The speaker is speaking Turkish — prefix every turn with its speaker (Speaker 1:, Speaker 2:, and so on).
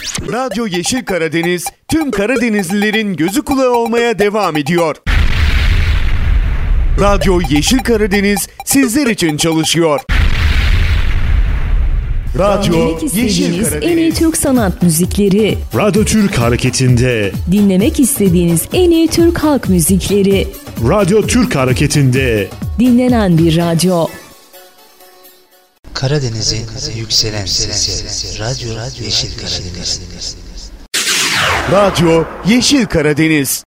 Speaker 1: Radyo Yeşil Karadeniz tüm Karadenizlilerin gözü kulağı olmaya devam ediyor. Radyo Yeşil Karadeniz sizler için çalışıyor. Radyo Yeşil Karadeniz.
Speaker 2: En iyi Türk sanat müzikleri.
Speaker 3: Radyo Türk Hareketi'nde.
Speaker 2: Dinlemek istediğiniz en iyi Türk halk müzikleri.
Speaker 3: Radyo Türk Hareketi'nde.
Speaker 2: Dinlenen bir radyo.
Speaker 4: Karadeniz'in yükselen sesi. Radyo Yeşil Karadeniz.
Speaker 1: Radyo Yeşil Karadeniz.